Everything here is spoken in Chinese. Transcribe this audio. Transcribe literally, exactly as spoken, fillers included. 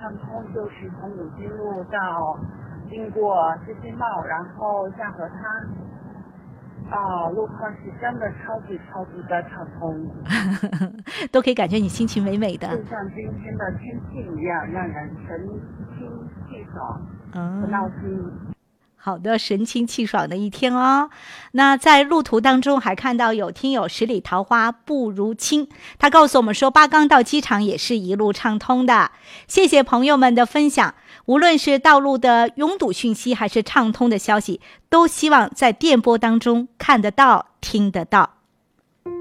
畅通，就是从五金路到经过世新茂，然后下河滩。啊，路况是真的超级超级的畅通， 都可以感觉你心情美美的， 就像今天的天气一样，让人神清气爽， 嗯， 不闹心。 好的，神清气爽的一天哦。那在路途当中还看到有听友十里桃花不如亲，他告诉我们说八刚到机场也是一路畅通的。谢谢朋友们的分享，无论是道路的拥堵讯息还是畅通的消息，都希望在电波当中看得到听得到。